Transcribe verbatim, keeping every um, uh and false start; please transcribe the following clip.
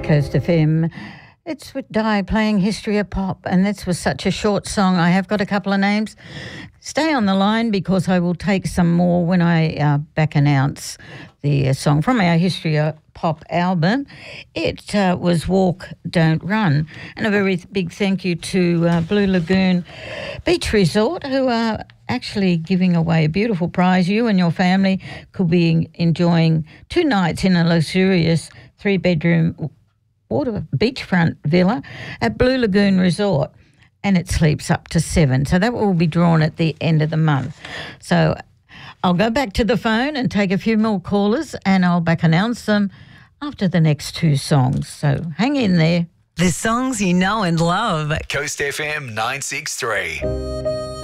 Coast F M. It's with Di playing History of Pop, and this was such a short song. I have got a couple of names. Stay on the line because I will take some more when I uh, back announce the uh, song from our History of Pop album. It uh, was Walk, Don't Run. And a very big thank you to uh, Blue Lagoon Beach Resort, who are actually giving away a beautiful prize. You and your family could be enjoying two nights in a luxurious three-bedroom water beachfront villa at Blue Lagoon Resort, and it sleeps up to seven. So that will be drawn at the end of the month. So I'll go back to the phone and take a few more callers, and I'll back announce them after the next two songs. So hang in there. The songs you know and love. Coast F M nine six three.